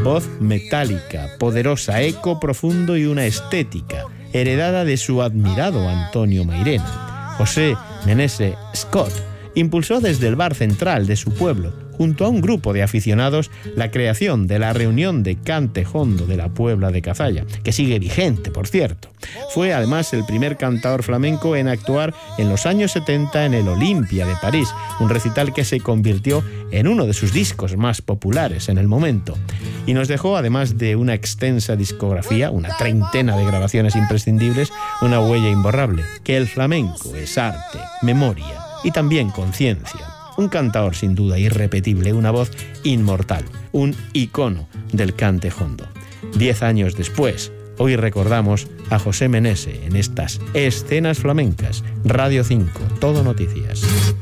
Voz metálica, poderosa, eco profundo y una estética heredada de su admirado Antonio Mairena. José Meneses Scott impulsó desde el bar central de su pueblo, junto a un grupo de aficionados, la creación de la reunión de cante jondo de la Puebla de Cazalla, que sigue vigente, por cierto. Fue además el primer cantador flamenco en actuar en los años 70 en el Olympia de París, un recital que se convirtió en uno de sus discos más populares en el momento. Y nos dejó, además de una extensa discografía, una treintena de grabaciones imprescindibles, una huella imborrable, que el flamenco es arte, memoria y también conciencia. Un cantador sin duda irrepetible, una voz inmortal, un icono del cante jondo. 10 años después, hoy recordamos a José Meneses en estas Escenas Flamencas. Radio 5, Todo Noticias.